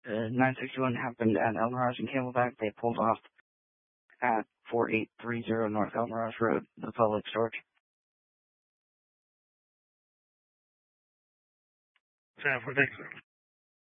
961 happened at El Mirage and Camelback. They pulled off at 4830 North El Mirage Road, the public storage. Thanks.